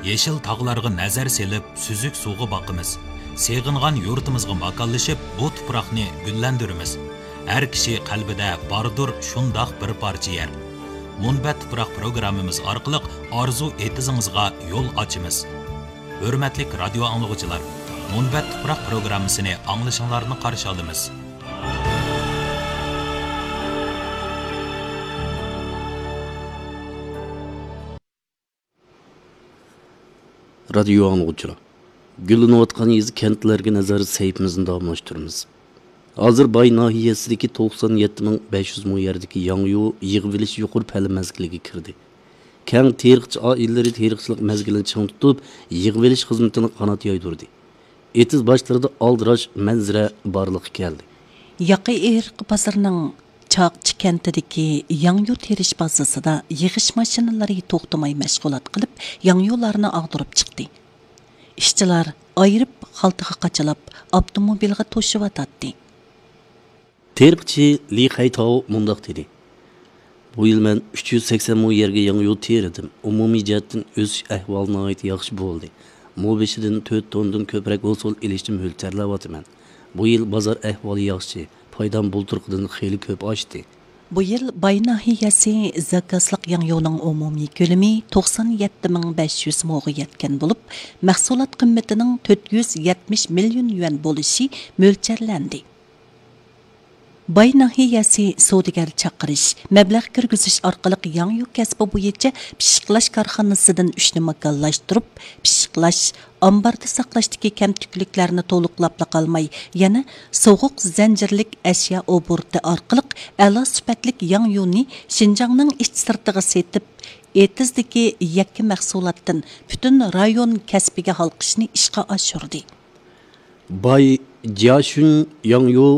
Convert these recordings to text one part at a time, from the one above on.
Yeşil tağlarga nazar selip, süzük suğu bakımız. Seğingan yurtimizga makallaşıp, bu tuproqni güllendirimiz. Her kişi qalbida bardır şundaq bir parça yer. Munbat tuproq programmamiz orqali arzu etizingizga yo'l ochamiz. Hurmatli radio anglag'uchilar, Munbat tuproq programmasini anglashinglarni qarshi olamiz. Radio anglag'uchilar, güllanayotgan yezi kentlarga nazar saytimizni davomlashtiramiz. Hozir Bay nahiyasidagi 97500 mo yerdagi Yangyu yig'ilish yuqori pali mezgiliga kirdi. Keng teriqchi oilalari teriqchilik mezgilini ching tutib, yig'ilish xizmatini qanot yoydirdi. Etiz boshlarida aldirash manzara borliqqa keldi. Yaqi Eriq bozorining Chaqchi kentidagi Yangyu terish bazasida yig'ish mashinalari to'xtamay mashg'ulot qilib, Yangyularni ag'dirib chiqdi. Ishchilar ayirib xaltaga qachalab, avtomobilga to'shivatdi. Teriqchi Li Xaytao mundaq dedi. Bu yil men 380 mo yerga Yangyu teridim. Umumiy jihatdan o'sish ahvolini ayt yaxshi bo'ldi. Mo beshidan 4 tondan ko'proq hosil ilishni mo'ljallayapman. Bu yil bozor ahvoli yaxshi. Foydam bulturqidan xeyli ko'p oshdi. Bu yil Bay nahiyasi zakazliq Yangyuning umumiy ko'lami 97500 mo'ga yetgan bo'lib, mahsulot qimmatining 470 million yuan bo'lishi mo'ljallandi. Bay nahiyasi savdogar chaqirish, mablag' kirgizish orqali Yangyu kasbi bo'yicha pishiqlash korxonasidan 3 ni makallashtirib, pishiqlash, ambarda saqlashdagi kamtukliklarni to'liqlab qolmay, yana sovuq zanjirlik ashyo oburti orqali a'lo sifatlik Yangyuni Xinjiangning ichsirtiga setib, etizdagi yakka mahsulotdan butun rayon kasbiga halqishni ishga oshirdi. Bay Jiashun Yangyu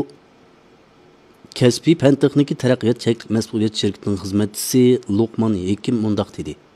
Kasbi Pan Texniki Taraqqiyot Mas'uliyat şirketining xizmatchisi Luqman Hekim mundaq dedi.